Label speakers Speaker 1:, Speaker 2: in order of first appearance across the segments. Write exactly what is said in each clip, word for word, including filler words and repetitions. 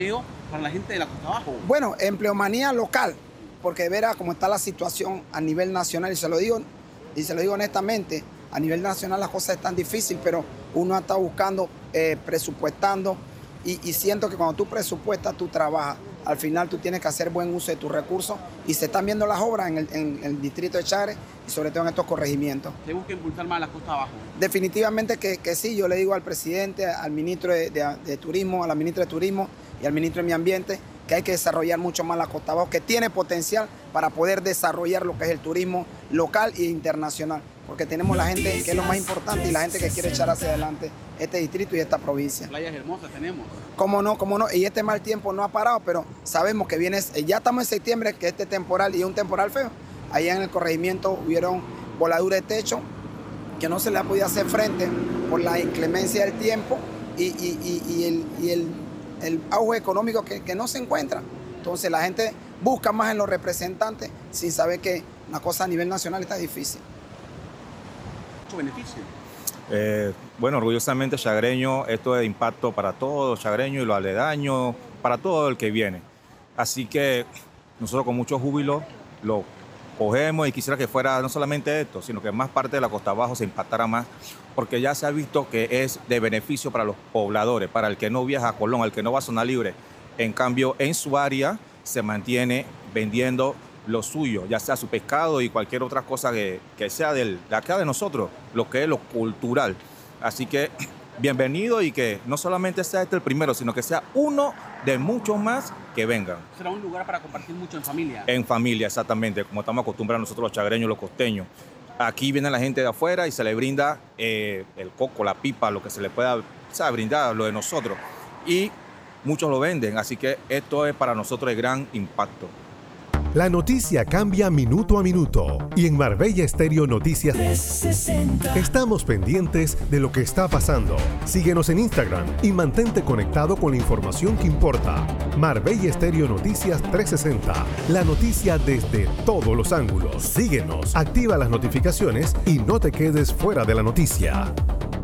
Speaker 1: para la gente de la costa abajo?
Speaker 2: Bueno, empleomanía local, porque verá cómo está la situación a nivel nacional, y se lo digo, y se lo digo honestamente, a nivel nacional las cosas están difíciles, pero uno está buscando, eh, presupuestando, y, y siento que cuando tú presupuestas, tú trabajas. Al final tú tienes que hacer buen uso de tus recursos, y se están viendo las obras en el, en, en el distrito de Chagres y sobre todo en estos corregimientos.
Speaker 1: ¿Se busca impulsar más la costa abajo?
Speaker 2: Definitivamente que, que sí. Yo le digo al presidente, al ministro de, de, de Turismo, a la ministra de Turismo y al ministro de Medio Ambiente que hay que desarrollar mucho más la costa abajo, que tiene potencial para poder desarrollar lo que es el turismo local e internacional, porque tenemos la gente que es lo más importante y la gente que quiere echar hacia adelante este distrito y esta provincia.
Speaker 1: Playas hermosas tenemos.
Speaker 2: Cómo no, cómo no, y este mal tiempo no ha parado, pero sabemos que viene, ya estamos en septiembre, que este temporal, y es un temporal feo. Allá en el corregimiento hubieron voladuras de techo que no se le ha podido hacer frente por la inclemencia del tiempo y, y, y, y el, y el, el auge económico que, que no se encuentra. Entonces la gente busca más en los representantes sin saber que la cosa a nivel nacional está difícil.
Speaker 1: Mucho beneficio.
Speaker 3: Eh, bueno, orgullosamente chagreño, esto es de impacto para todos, chagreños y los aledaños, para todo el que viene. Así que nosotros con mucho júbilo lo cogemos, y quisiera que fuera no solamente esto, sino que más parte de la costa abajo se impactara más, porque ya se ha visto que es de beneficio para los pobladores, para el que no viaja a Colón, el que no va a zona libre. En cambio, en su área se mantiene vendiendo lo suyo, ya sea su pescado y cualquier otra cosa que, que sea del, de acá de nosotros, lo que es lo cultural. Así que bienvenido, y que no solamente sea este el primero, sino que sea uno de muchos más que vengan.
Speaker 1: Será un lugar para compartir mucho en familia.
Speaker 3: En familia, exactamente, como estamos acostumbrados nosotros los chagreños, los costeños. Aquí viene la gente de afuera y se le brinda eh, el coco, la pipa, lo que se le pueda, o sea, brindar, lo de nosotros. Y muchos lo venden, así que esto es para nosotros de gran impacto.
Speaker 4: La noticia cambia minuto a minuto, y en Marbella Estéreo Noticias trescientos sesenta estamos pendientes de lo que está pasando. Síguenos en Instagram y mantente conectado con la información que importa. Marbella Estéreo Noticias trescientos sesenta, la noticia desde todos los ángulos. Síguenos, activa las notificaciones y no te quedes fuera de la noticia.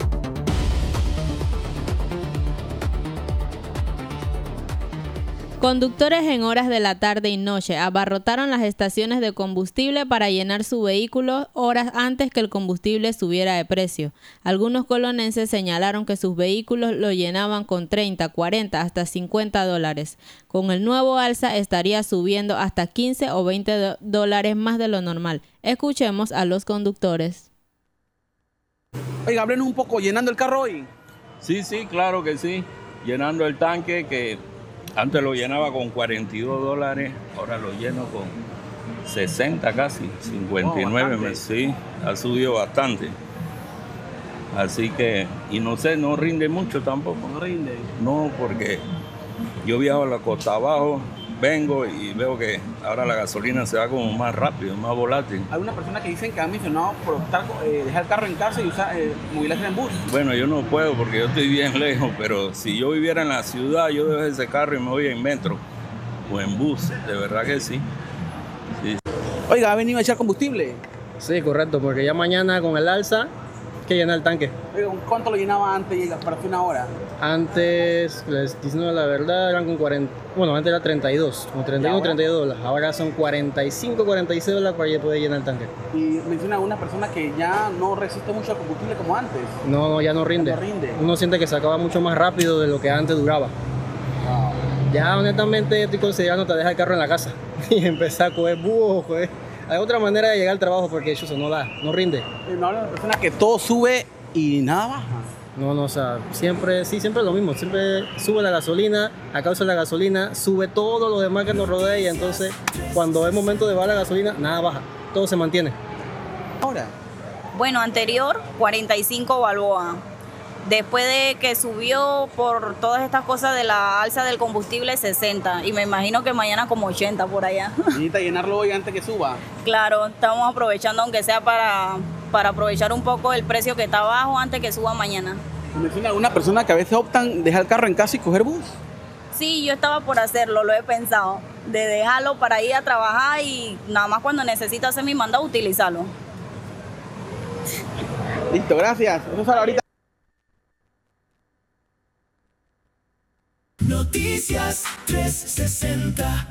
Speaker 5: Conductores en horas de la tarde y noche abarrotaron las estaciones de combustible para llenar su vehículo horas antes que el combustible subiera de precio. Algunos colonenses señalaron que sus vehículos lo llenaban con treinta, cuarenta, hasta cincuenta dólares. Con el nuevo alza estaría subiendo hasta quince o veinte dólares más de lo normal. Escuchemos a los conductores.
Speaker 1: Oiga, háblenos un poco, ¿llenando el carro hoy?
Speaker 6: Sí, sí, claro que sí. Llenando el tanque, que antes lo llenaba con cuarenta y dos dólares, ahora lo lleno con sesenta casi, cincuenta y nueve, oh, sí, ha subido bastante. Así que, y no sé, no rinde mucho tampoco.
Speaker 1: ¿No rinde?
Speaker 6: No, porque yo viajo a la costa abajo, vengo y veo que ahora la gasolina se va como más rápido, más volátil.
Speaker 1: Hay una persona que dicen que han mencionado por optar, eh, dejar el carro en casa y usar, eh, movilizarse en bus.
Speaker 6: Bueno, yo no puedo porque yo estoy bien lejos, pero si yo viviera en la ciudad, yo dejo ese carro y me voy en metro o en bus, de verdad que sí. sí.
Speaker 1: Oiga, ¿ha venido a echar combustible?
Speaker 7: Sí, correcto, porque ya mañana con el alza hay que llenar el tanque.
Speaker 1: Oiga, ¿cuánto lo llenaba antes y para una hora?
Speaker 7: Antes, les diciendo la verdad, eran con cuarenta, bueno, antes era treinta y dos, con treinta y uno, treinta y dos dólares. Ahora son cuarenta y cinco, cuarenta y seis dólares para poder llenar el tanque.
Speaker 1: Y menciona a una persona que ya no resiste mucho al combustible como antes.
Speaker 7: No, no, ya no rinde.
Speaker 1: Ya no rinde.
Speaker 7: Uno siente que se acaba mucho más rápido de lo que antes duraba. Wow. Ya honestamente estoy considerando te dejar el carro en la casa y empezar a coger búhos, coger. Hay otra manera de llegar al trabajo porque eso no da, no rinde.
Speaker 1: Y me habla de personas que todo sube y nada baja.
Speaker 7: No, no, o sea, siempre, sí, siempre es lo mismo. Siempre sube la gasolina, a causa de la gasolina, sube todo lo demás que nos rodea, y entonces cuando es momento de bajar la gasolina, nada baja, todo se mantiene.
Speaker 1: Ahora.
Speaker 8: Bueno, anterior, cuarenta y cinco balboa. Después de que subió por todas estas cosas de la alza del combustible, sesenta. Y me imagino que mañana como ochenta por allá.
Speaker 1: Necesita llenarlo hoy antes que suba.
Speaker 8: Claro, estamos aprovechando aunque sea para, para aprovechar un poco el precio que está bajo antes que suba mañana.
Speaker 1: ¿Me suena alguna persona que a veces optan dejar el carro en casa y coger bus?
Speaker 8: Sí, yo estaba por hacerlo, lo he pensado. De dejarlo para ir a trabajar y nada más cuando necesito hacer mi mandado, utilizarlo.
Speaker 1: Listo, gracias. Vamos a ahorita.
Speaker 9: Noticias. Noticias trescientos sesenta.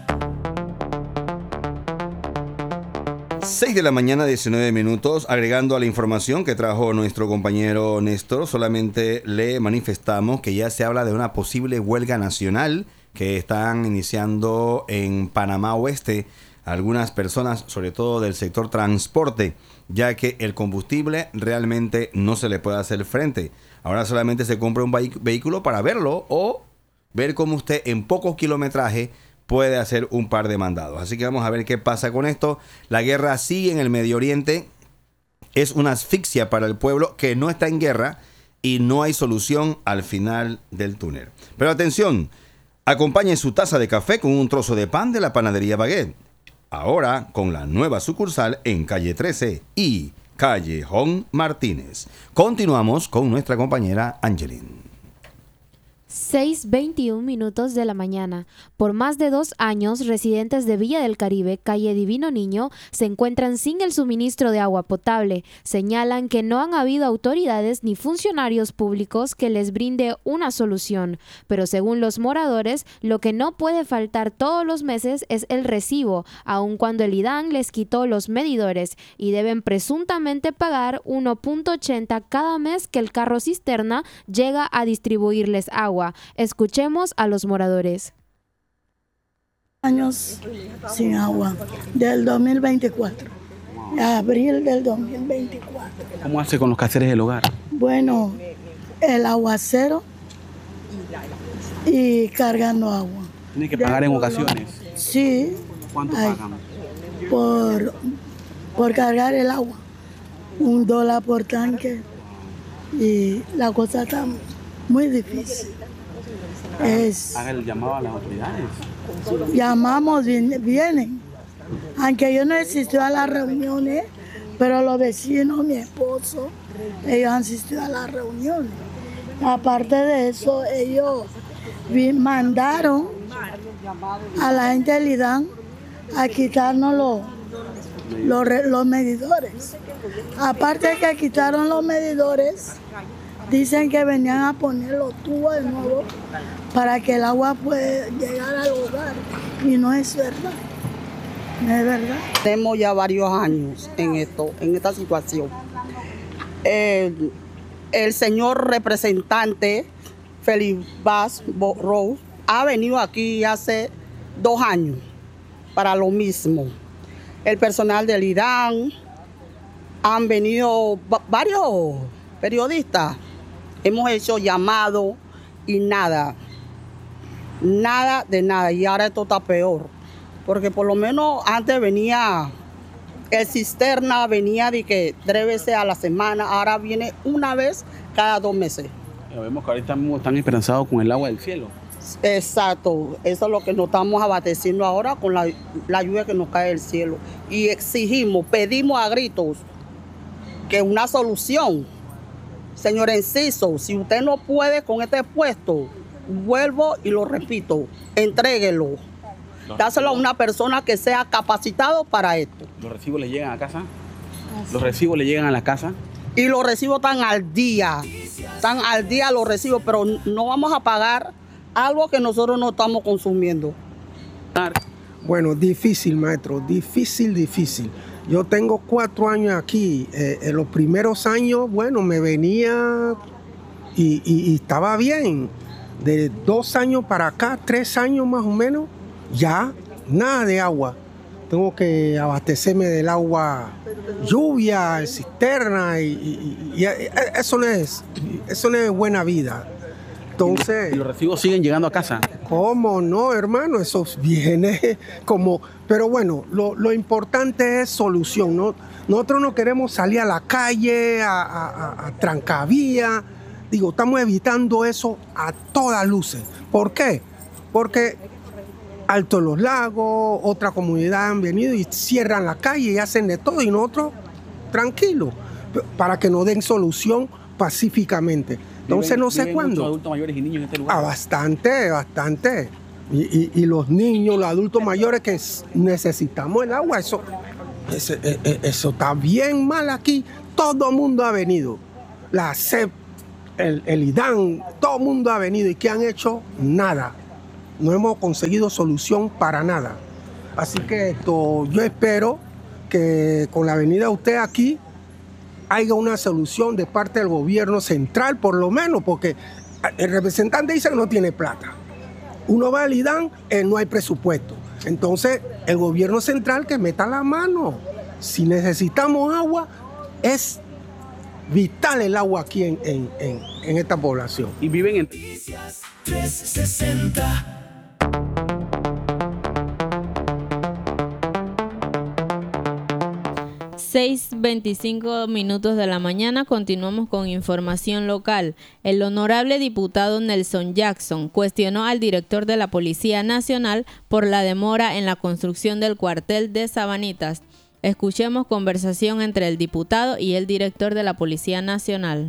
Speaker 10: seis de la mañana, diecinueve minutos. Agregando a la información que trajo nuestro compañero Néstor, solamente le manifestamos que ya se habla de una posible huelga nacional que están iniciando en Panamá Oeste algunas personas, sobre todo del sector transporte, ya que el combustible realmente no se le puede hacer frente. Ahora solamente se compra un vehículo para verlo o ver cómo usted en pocos kilometrajes puede hacer un par de mandados. Así que vamos a ver qué pasa con esto. La guerra sigue en el Medio Oriente. Es una asfixia para el pueblo que no está en guerra y no hay solución al final del túnel. Pero atención, acompañe su taza de café con un trozo de pan de la panadería Baguette. Ahora con la nueva sucursal en calle trece y Callejón Martínez. Continuamos con nuestra compañera Angeline.
Speaker 11: seis veintiún minutos de la mañana. Por más de dos años, residentes de Villa del Caribe, calle Divino Niño, se encuentran sin el suministro de agua potable. Señalan que no han habido autoridades ni funcionarios públicos que les brinde una solución. Pero según los moradores, lo que no puede faltar todos los meses es el recibo, aun cuando el IDAN les quitó los medidores y deben presuntamente pagar uno punto ochenta cada mes que el carro cisterna llega a distribuirles agua. Escuchemos a los moradores.
Speaker 12: Años sin agua, del dos mil veinticuatro, abril del dos mil veinticuatro.
Speaker 1: ¿Cómo hace con los quehaceres del hogar?
Speaker 12: Bueno, el aguacero y cargando agua.
Speaker 1: ¿Tiene que pagar en ocasiones?
Speaker 12: Sí.
Speaker 1: ¿Cuánto
Speaker 12: ay,
Speaker 1: pagan?
Speaker 12: Por, por cargar el agua, un dólar por tanque y la cosa está muy difícil. Es,
Speaker 1: Haga el llamado a las autoridades.
Speaker 12: Llamamos, vienen. Aunque yo no asistido a las reuniones, pero los vecinos, mi esposo, ellos han asistido a las reuniones. Aparte de eso, ellos mandaron a la gente del IDAN a quitarnos los, los, los medidores. Aparte de que quitaron los medidores, dicen que venían a poner los tubos de nuevo para que el agua pueda llegar al hogar. Y no es verdad. No es verdad.
Speaker 13: Tenemos ya varios años en esto, en esta situación. El, el señor representante Félix Vaz Rose ha venido aquí hace dos años para lo mismo. El personal del IDAN, han venido varios periodistas. Hemos hecho llamado y nada, nada de nada. Y ahora esto está peor, porque por lo menos antes venía el cisterna, venía de que tres veces a la semana, ahora viene una vez cada dos meses.
Speaker 1: Ya vemos que ahorita mismo están esperanzados con el agua del cielo.
Speaker 13: Exacto, eso es lo que nos estamos abasteciendo ahora con la, la lluvia que nos cae del cielo. Y exigimos, pedimos a gritos que una solución. Señor Enciso, si usted no puede con este puesto, vuelvo y lo repito, entréguelo. Dáselo a una persona que sea capacitado para esto.
Speaker 1: ¿Los recibos le llegan a casa? ¿Los recibos le llegan a la casa?
Speaker 13: Y los recibos están al día, están al día los recibos, pero no vamos a pagar algo que nosotros no estamos consumiendo.
Speaker 14: Bueno, difícil, maestro, difícil, difícil. Yo tengo cuatro años aquí. Eh, en los primeros años, bueno, me venía y, y, y estaba bien. De dos años para acá, tres años más o menos, ya nada de agua. Tengo que abastecerme del agua lluvia, cisterna, y, y, y, y eso, no es, eso no es buena vida. Entonces,
Speaker 1: ¿y los recibos siguen llegando a casa?
Speaker 14: ¿Cómo no, hermano? Eso viene como... Pero bueno, lo, lo importante es solución, ¿no? Nosotros no queremos salir a la calle, a, a, a trancavía. Digo, estamos evitando eso a todas luces. ¿Por qué? Porque Alto Los Lagos, otra comunidad han venido y cierran la calle y hacen de todo. Y nosotros, tranquilos, para que nos den solución pacíficamente. Entonces no sé cuándo.
Speaker 1: ¿Muchos adultos mayores y niños en este lugar?
Speaker 14: Ah, bastante, bastante. Y, y, y los niños, los adultos mayores que necesitamos el agua, eso, eso, eso está bien mal aquí. Todo el mundo ha venido. La C E P, el, el IDAN, todo el mundo ha venido. ¿Y qué han hecho? Nada. no hemos conseguido solución para nada. Así que esto, yo espero que con la venida de usted aquí haya una solución de parte del gobierno central, por lo menos, porque el representante dice que no tiene plata. Uno va al IDAN, eh, no hay presupuesto. Entonces, el gobierno central que meta la mano. Si necesitamos agua, es vital el agua aquí en, en, en, en esta población.
Speaker 1: Y viven en...
Speaker 9: Noticias trescientos sesenta.
Speaker 5: seis veinticinco minutos de la mañana, continuamos con información local. El honorable diputado Nelson Jackson cuestionó al director de la Policía Nacional por la demora en la construcción del cuartel de Sabanitas. Escuchemos conversación entre el diputado y el director de la Policía Nacional.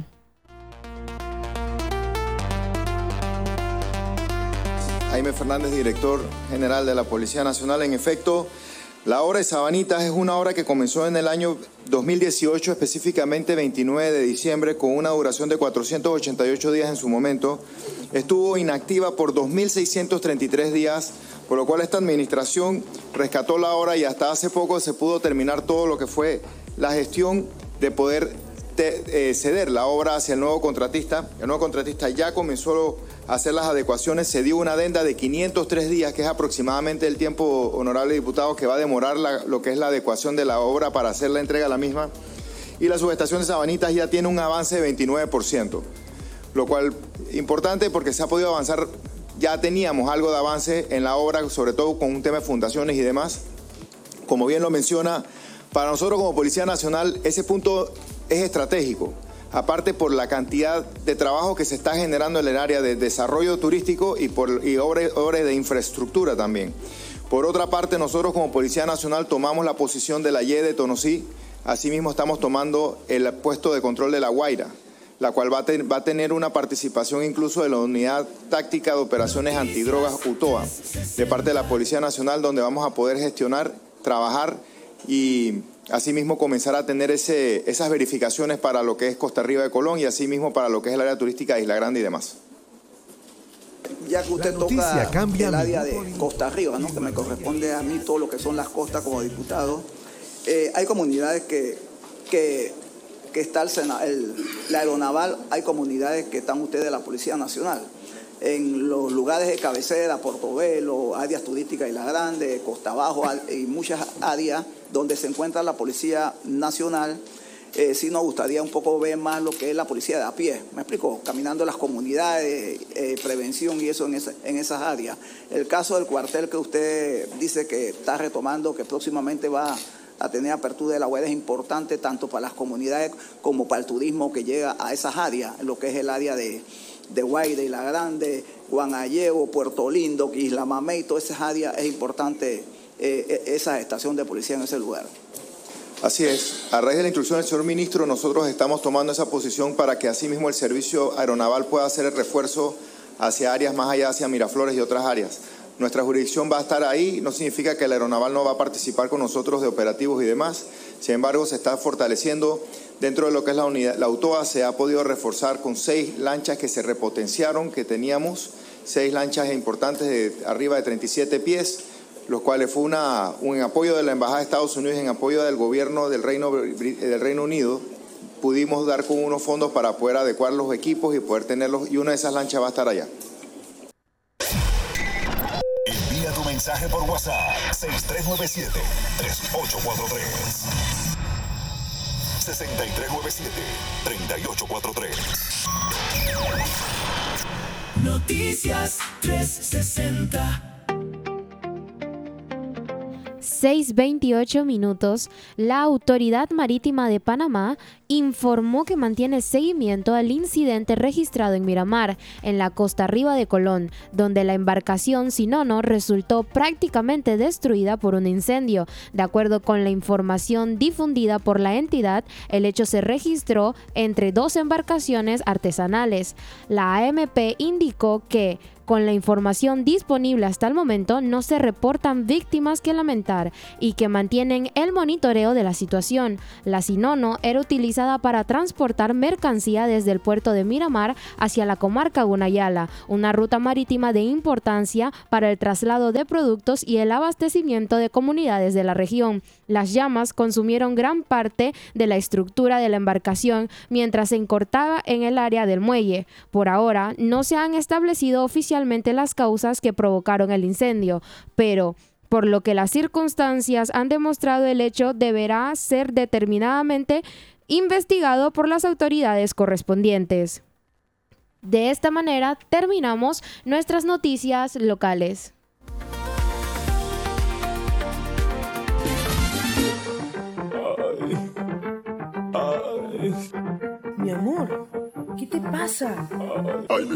Speaker 15: Jaime Fernández, director general de la Policía Nacional. En efecto, la obra de Sabanitas es una obra que comenzó en el año dos mil dieciocho, específicamente veintinueve de diciembre, con una duración de cuatrocientos ochenta y ocho días en su momento. Estuvo inactiva por dos mil seiscientos treinta y tres días, por lo cual esta administración rescató la obra y hasta hace poco se pudo terminar todo lo que fue la gestión de poder te, eh, ceder la obra hacia el nuevo contratista. El nuevo contratista ya comenzó a hacer las adecuaciones, se dio una adenda de quinientos tres días, que es aproximadamente el tiempo, honorable diputado, que va a demorar la, lo que es la adecuación de la obra para hacer la entrega a la misma. Y la subestación de Sabanitas ya tiene un avance de veintinueve por ciento, lo cual importante porque se ha podido avanzar. Ya teníamos algo de avance en la obra, sobre todo con un tema de fundaciones y demás. Como bien lo menciona, para nosotros como Policía Nacional ese punto es estratégico. Aparte por la cantidad de trabajo que se está generando en el área de desarrollo turístico y por y obras, obras de infraestructura también. Por otra parte, nosotros como Policía Nacional tomamos la posición de la Y E de Tonosí, asimismo estamos tomando el puesto de control de La Guaira, la cual va a, ten, va a tener una participación incluso de la Unidad Táctica de Operaciones Antidrogas U T O A, de parte de la Policía Nacional, donde vamos a poder gestionar, trabajar y asimismo comenzar a tener ese, esas verificaciones para lo que es Costa Arriba de Colón y asimismo para lo que es el área turística de Isla Grande y demás.
Speaker 16: Ya que usted toca el área de Costa Arriba, ¿no?, que me corresponde a mí todo lo que son las costas como diputado, eh, hay comunidades que, que, que está el, Sena, el la aeronaval, hay comunidades que están ustedes de la Policía Nacional. En los lugares de cabecera, Portobelo, áreas turísticas Isla Grande, Costa Abajo y muchas áreas donde se encuentra la Policía Nacional, eh, sí nos gustaría un poco ver más lo que es la policía de a pie, ¿me explico? Caminando las comunidades, eh, prevención y eso en, esa, en esas áreas. El caso del cuartel que usted dice que está retomando, que próximamente va a tener apertura de la web, es importante tanto para las comunidades como para el turismo que llega a esas áreas, lo que es el área de de Guaira, Isla Grande, Guanayevo, Puerto Lindo, Isla Mamey, todas esas áreas es importante eh, esa estación de policía en ese lugar.
Speaker 15: Así es. A raíz de la instrucción del señor ministro, nosotros estamos tomando esa posición para que asimismo el servicio aeronaval pueda hacer el refuerzo hacia áreas más allá, hacia Miraflores y otras áreas. Nuestra jurisdicción va a estar ahí, no significa que el aeronaval no va a participar con nosotros de operativos y demás. Sin embargo, se está fortaleciendo dentro de lo que es la unidad. La U T O A se ha podido reforzar con seis lanchas que se repotenciaron, que teníamos, seis lanchas importantes de arriba de treinta y siete pies, los cuales fue una, un apoyo de la Embajada de Estados Unidos, en apoyo del gobierno del Reino, del Reino Unido. Pudimos dar con unos fondos para poder adecuar los equipos y poder tenerlos, y una de esas lanchas va a estar allá.
Speaker 17: Envía tu mensaje por WhatsApp seis tres nueve siete, tres ocho cuatro tres. seis tres nueve siete, tres ocho cuatro tres.
Speaker 9: Noticias trescientos sesenta.
Speaker 11: seis veintiocho minutos, la Autoridad Marítima de Panamá informó que mantiene seguimiento al incidente registrado en Miramar, en la costa arriba de Colón, donde la embarcación Sinono resultó prácticamente destruida por un incendio. De acuerdo con la información difundida por la entidad, el hecho se registró entre dos embarcaciones artesanales. La A M P indicó que con la información disponible hasta el momento, no se reportan víctimas que lamentar y que mantienen el monitoreo de la situación. La Sinono era utilizada utilizada para transportar mercancía desde el puerto de Miramar hacia la comarca Gunayala, una ruta marítima de importancia para el traslado de productos y el abastecimiento de comunidades de la región. Las llamas consumieron gran parte de la estructura de la embarcación mientras se encortaba en el área del muelle. Por ahora, no se han establecido oficialmente las causas que provocaron el incendio, pero por lo que las circunstancias han demostrado, el hecho deberá ser determinadamente investigado por las autoridades correspondientes. De esta manera terminamos nuestras noticias locales.
Speaker 18: Mi amor, ¿qué te pasa?
Speaker 17: Ay,